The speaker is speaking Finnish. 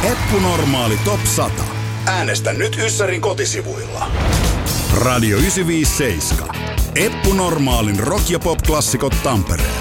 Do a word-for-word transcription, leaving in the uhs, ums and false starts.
Eppu Normaali Top sata. Äänestä nyt Yssärin kotisivuilla. Radio yhdeksänsataaviisikymmentäseitsemän. Eppu Normaalin rock- ja pop-klassikot Tampereella.